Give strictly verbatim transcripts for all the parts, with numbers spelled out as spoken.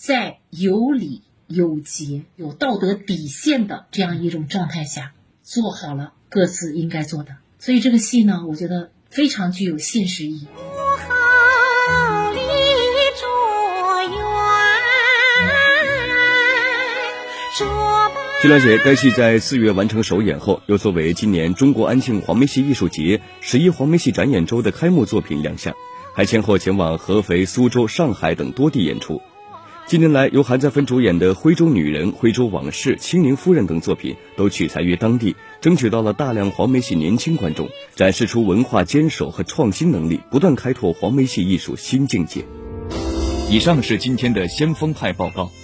在有理有节有道德底线的这样一种状态下，做好了各自应该做的。所以这个戏呢，我觉得非常具有现实意义。 据了解，该戏在四月完成首演后，又作为今年中国安庆黄梅戏艺术节十一黄梅戏展演周的开幕作品亮相，还先后前往合肥、苏州、上海等多地演出。近年来，由韩再芬主演的《徽州女人》《徽州往事》《清宁夫人》等作品都取材于当地，争取到了大量黄梅戏年轻观众，展示出文化坚守和创新能力，不断开拓黄梅戏艺术新境界。 以上是今天的先锋派报告。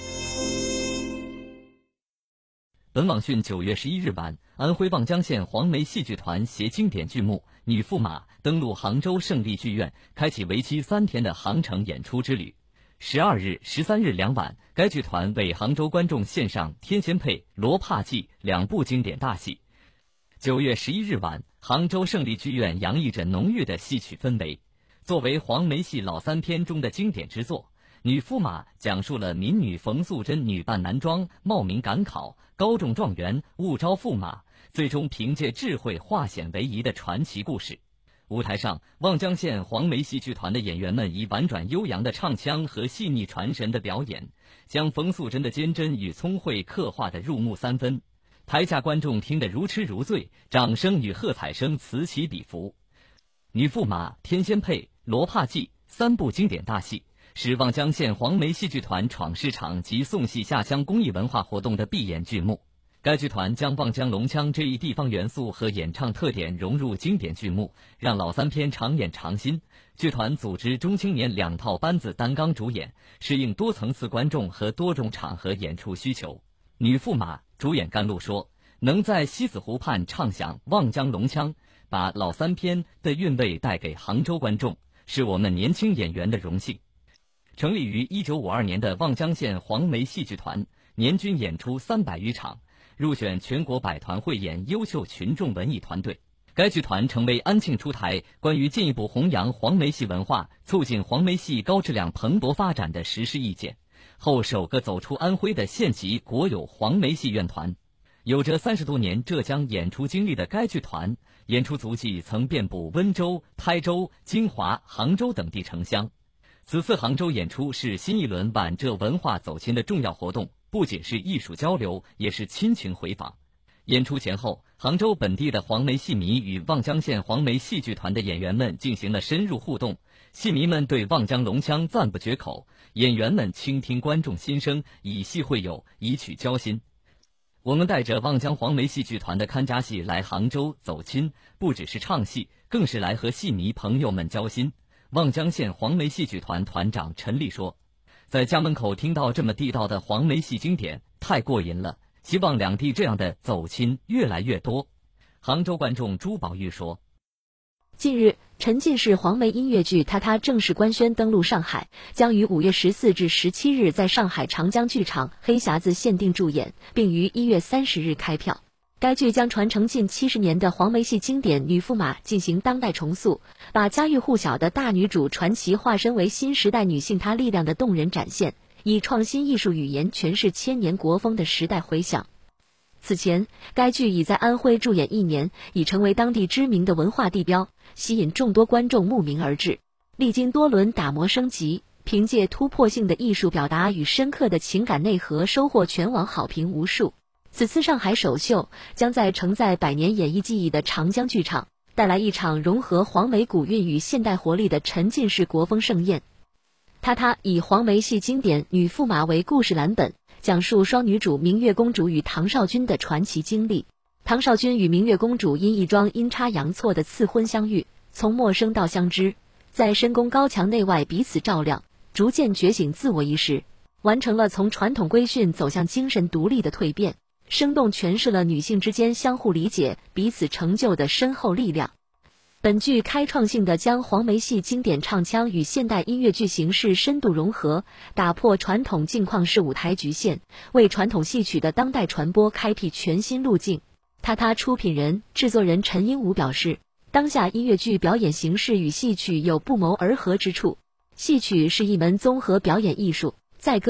本网讯九月十一日晚，安徽望江县黄梅戏剧团携经典剧目《女驸马》登陆杭州胜利剧院，开启为期三天的杭城演出之旅。十二日、十三日两晚，该剧团为杭州观众献上《天仙配》《罗帕记》两部经典大戏。九月十一日晚，杭州胜利剧院洋溢着浓郁的戏曲氛围。作为黄梅戏老三篇中的经典之作，《女驸马》讲述了民女冯素贞女扮男装，冒名赶考，高中状元，误招驸马，最终凭借智慧化险为夷的传奇故事。舞台上，望江县黄梅戏剧团的演员们以婉转悠扬的唱腔和细腻传神的表演，将冯素贞的坚贞与聪慧刻画得入木三分。台下观众听得如痴如醉，掌声与喝彩声此起彼伏。女驸马、天仙配、罗帕记三部经典大戏，是望江县黄梅戏剧团闯市场及送戏下乡公益文化活动的闭演剧目。该剧团将望江龙腔这一地方元素和演唱特点融入经典剧目，让老三篇常演常新。剧团组织中青年两套班子担纲主演，适应多层次观众和多种场合演出需求。女驸马主演甘露说，能在西子湖畔唱响望江龙腔，把老三篇的韵味带给杭州观众，是我们年轻演员的荣幸。成立于一九五二年的望江县黄梅戏剧团，年均演出三百余场，入选全国百团汇演优秀群众文艺团队。该剧团成为安庆出台关于进一步弘扬黄梅戏文化、促进黄梅戏高质量蓬勃发展的实施意见后首个走出安徽的县级国有黄梅戏院团。有着三十多年浙江演出经历的该剧团，演出足迹曾遍布温州、台州、金华、杭州等地城乡。此次杭州演出是新一轮皖浙文化走亲的重要活动，不仅是艺术交流，也是亲情回访。演出前后，杭州本地的黄梅戏迷与望江县黄梅戏剧团的演员们进行了深入互动，戏迷们对望江龙腔赞不绝口，演员们倾听观众心声，以戏会友，以曲交心。我们带着望江黄梅戏剧团的看家戏来杭州走亲，不只是唱戏，更是来和戏迷朋友们交心。望江县黄梅戏剧团团长陈丽说，在家门口听到这么地道的黄梅戏经典，太过瘾了，希望两地这样的走亲越来越多。杭州观众朱宝玉说， 近日，沉浸式黄梅音乐剧《他他》正式官宣登陆上海，将于五月十四至十七日在上海长江剧场黑匣子限定驻演，并于一月三十日开票。该剧将传承近七十年的黄梅戏经典《女驸马》进行当代重塑，把家喻户晓的大女主传奇化身为新时代女性她力量的动人展现，以创新艺术语言诠释千年国风的时代回响。此前，该剧已在安徽驻演一年，已成为当地知名的文化地标，吸引众多观众慕名而至。历经多轮打磨升级，凭借突破性的艺术表达与深刻的情感内核，收获全网好评无数。此次上海首秀将在承载百年演艺记忆的长江剧场，带来一场融合黄梅古韵与现代活力的沉浸式国风盛宴。他他以黄梅戏经典《女驸马》为故事蓝本，讲述双女主明月公主与唐少君的传奇经历。唐少君与明月公主因一桩阴差阳错的赐婚相遇，从陌生到相知，在深宫高墙内外彼此照亮，逐渐觉醒自我意识，完成了从传统规训走向精神独立的蜕变，生动诠释了女性之间相互理解、彼此成就的深厚力量。本剧开创性的将黄梅戏经典唱腔与现代音乐剧形式深度融合，打破传统镜框式舞台局限，为传统戏曲的当代传播开辟全新路径。他他出品人、制作人陈英武表示，当下音乐剧表演形式与戏曲有不谋而合之处，戏曲是一门综合表演艺术，在歌